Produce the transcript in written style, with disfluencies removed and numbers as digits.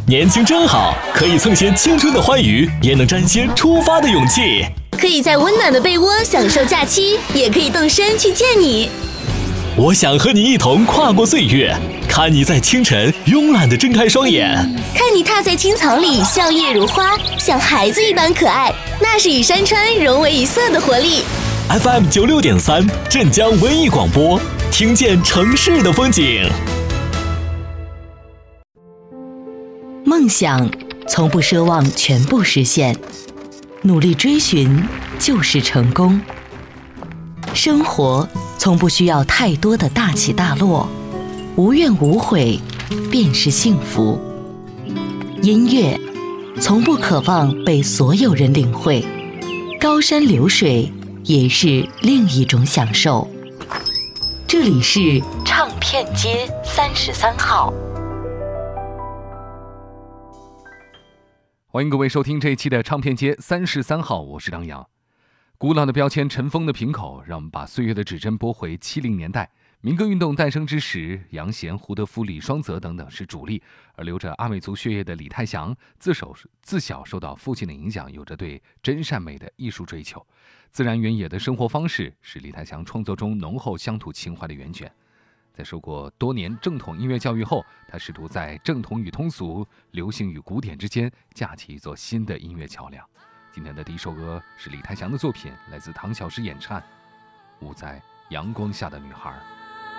年轻真好，可以蹭些青春的欢愉，也能沾些出发的勇气。 可以在温暖的被窝享受假期，也可以动身去见你。 我想和你一同跨过岁月，看你在清晨慵懒地睁开双眼， 看你踏在青草里笑靥如花，像孩子一般可爱，那是与山川融为一色的活力。 FM 96.3镇江文艺广播，听见城市的风景。 梦想从不奢望全部实现，努力追寻就是成功。生活从不需要太多的大起大落，无怨无悔便是幸福。音乐从不渴望被所有人领会，高山流水也是另一种享受。这里是唱片街33号。 欢迎各位收听这一期的唱片街33号，我是张扬。古老的标签，尘封的瓶口，让我们把岁月的指针拨回70年代。民歌运动诞生之时，杨贤、胡德夫、李双泽等等是主力，而流着阿美族血液的李泰祥自小受到父亲的影响，有着对真善美的艺术追求。自然原野的生活方式是李泰祥创作中浓厚乡土情怀的源泉。在受过多年正统音乐教育后，他试图在正统与通俗、流行与古典之间架起一座新的音乐桥梁。今天的第一首歌是李泰祥的作品，来自唐小诗演唱《舞在阳光下的女孩》。